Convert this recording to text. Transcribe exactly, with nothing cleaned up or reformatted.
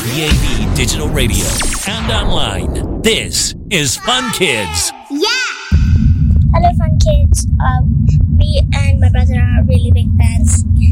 D A B Digital Radio and online. This is Fun Kids. Yeah! Hello, Fun Kids. Uh, me and my brother are really big fans.